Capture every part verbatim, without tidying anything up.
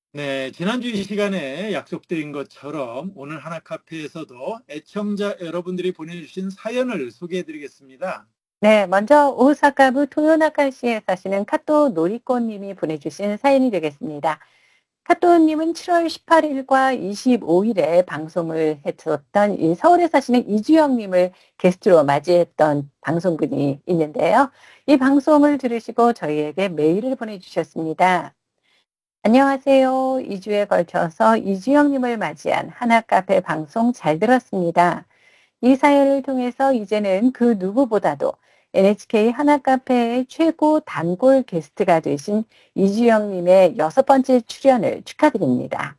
네, 지난주 이 시간에 약속드린 것처럼 오늘 하나 카페에서도 애청자 여러분들이 보내주신 사연을 소개해 드리겠습니다. 네, 먼저 오사카부 토요나카시에 사시는 카토 노리코 님이 보내주신 사연이 되겠습니다. 카토 님은 칠월 십팔일과 이십오일에 방송을 했었던 이 서울에 사시는 이주영 님을 게스트로 맞이했던 방송분이 있는데요. 이 방송을 들으시고 저희에게 메일을 보내주셨습니다. 안녕하세요. 이 주에 걸쳐서 이주영 님을 맞이한 하나카페 방송 잘 들었습니다. 이 사연을 통해서 이제는 그 누구보다도 엔에이치케이 하나카페의 최고 단골 게스트가 되신 이주영 님의 여섯 번째 출연을 축하드립니다.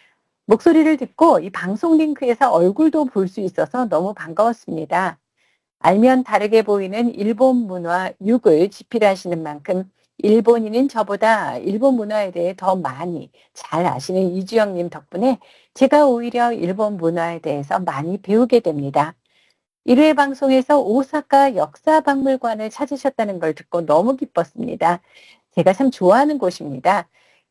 목소리를 듣고 이 방송 링크에서 얼굴도 볼 수 있어서 너무 반가웠습니다. 알면 다르게 보이는 일본 문화 육을 집필하시는 만큼 일본인인 저보다 일본 문화에 대해 더 많이 잘 아시는 이주영 님 덕분에 제가 오히려 일본 문화에 대해서 많이 배우게 됩니다. 일 회 방송에서 오사카 역사박물관을 찾으셨다는 걸 듣고 너무 기뻤습니다. 제가 참 좋아하는 곳입니다.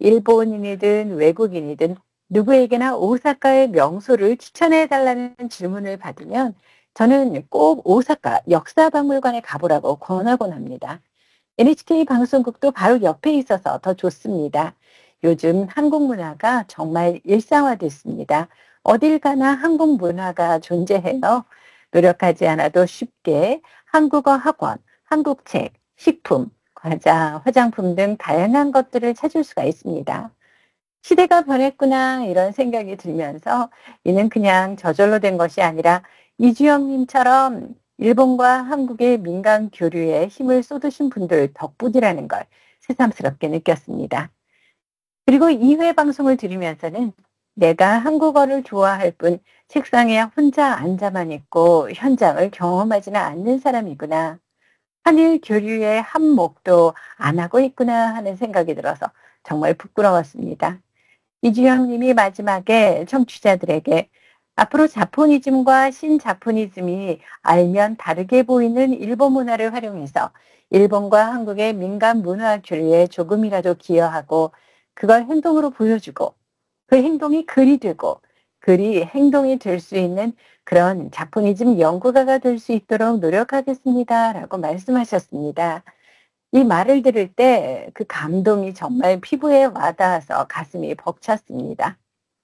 일본인이든 외국인이든 누구에게나 오사카의 명소를 추천해 달라는 질문을 받으면 저는 꼭 오사카 역사박물관에 가보라고 권하곤 합니다. 엔에이치케이 방송국도 바로 옆에 있어서 더 좋습니다. 요즘 한국 문화가 정말 일상화됐습니다. 어딜 가나 한국 문화가 존재해요. 노력하지 않아도 쉽게 한국어 학원, 한국 책, 식품, 과자, 화장품 등 다양한 것들을 찾을 수가 있습니다. 시대가 변했구나 이런 생각이 들면서 이는 그냥 저절로 된 것이 아니라 이주영 님처럼 일본과 한국의 민간 교류에 힘을 쏟으신 분들 덕분이라는 걸 새삼스럽게 느꼈습니다. 그리고 이 회 방송을 들으면서는 내가 한국어를 좋아할 뿐 책상에 혼자 앉아만 있고 현장을 경험하지는 않는 사람이구나. 한일 교류의 한몫도 안 하고 있구나 하는 생각이 들어서 정말 부끄러웠습니다. 이주영 님이 마지막에 청취자들에게 앞으로 자포니즘과 신자포니즘이 알면 다르게 보이는 일본 문화를 활용해서 일본과 한국의 민간 문화 교류에 조금이라도 기여하고 그걸 행동으로 보여주고 그 행동이 글이 되고 글이 행동이 될 수 있는 그런 자포니즘 연구가가 될 수 있도록 노력하겠습니다라고 말씀하셨습니다. 이 말을 들을 때 그 감동이 정말 피부에 와닿아서 가슴이 벅찼습니다.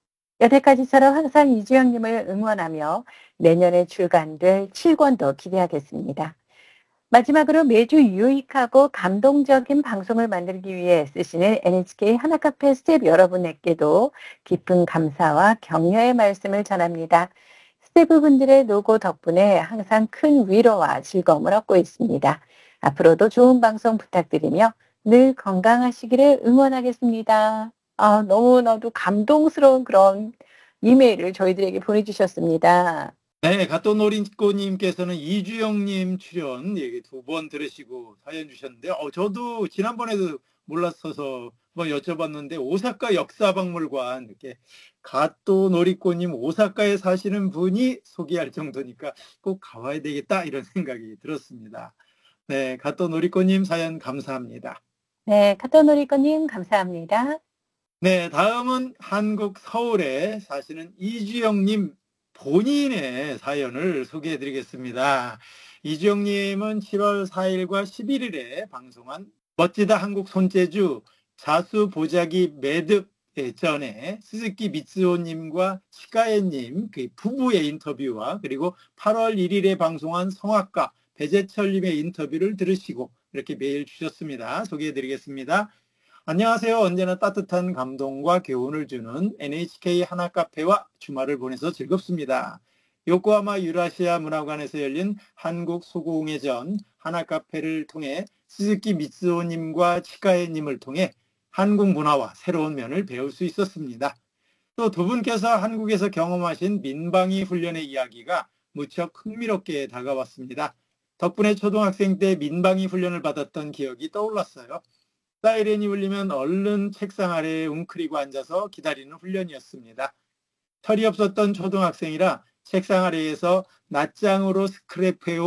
여태까지처럼 항상 이주영 님을 응원하며 내년에 출간될 칠 권도 기대하겠습니다. 마지막으로 매주 유익하고 감동적인 방송을 만들기 위해 애쓰시는 엔에이치케이 하나카페 스태프 여러분에게도 깊은 감사와 격려의 말씀을 전합니다. 스태프분들의 노고 덕분에 항상 큰 위로와 즐거움을 얻고 있습니다. 앞으로도 좋은 방송 부탁드리며 늘 건강하시기를 응원하겠습니다. 아, 너무나도 감동스러운 그런 이메일을 저희들에게 보내주셨습니다. 네, 가토노린꼬님께서는 이주영님 출연 얘기 두 번 들으시고 사연 주셨는데, 어, 저도 지난번에도 몰랐어서 뭐 여쭤봤는데, 오사카 역사박물관, 이렇게 가토노리꼬님 오사카에 사시는 분이 소개할 정도니까 꼭 가봐야 되겠다, 이런 생각이 들었습니다. 네, 가토노리꼬님 사연 감사합니다. 네, 카토노리코님 감사합니다. 네, 다음은 한국 서울에 사시는 이주영님 본인의 사연을 소개해 드리겠습니다. 이주영님은 칠월 사일과 십일일에 방송한 멋지다 한국 손재주 자수 보자기 매듭 전에 스즈키 미츠오님과 시카에님 그 부부의 인터뷰와 그리고 팔월 일일에 방송한 성악가 배재철님의 인터뷰를 들으시고 이렇게 메일 주셨습니다. 소개해 드리겠습니다. 안녕하세요. 언제나 따뜻한 감동과 교훈을 주는 엔에이치케이 하나카페와 주말을 보내서 즐겁습니다. 요코하마 유라시아 문화관에서 열린 한국 소공예전 하나카페를 통해 스즈키 미츠오님과 치카에님을 통해 한국 문화와 새로운 면을 배울 수 있었습니다. 또 두 분께서 한국에서 경험하신 민방위 훈련의 이야기가 무척 흥미롭게 다가왔습니다. 덕분에 초등학생 때 민방위 훈련을 받았던 기억이 떠올랐어요. 사이렌이 울리면 얼른 책상 아래에 웅크리고 앉아서 기다리는 훈련이었습니다. 털이 없었던 초등학생이라 책상 아래에서 낫장으로 스크랩해온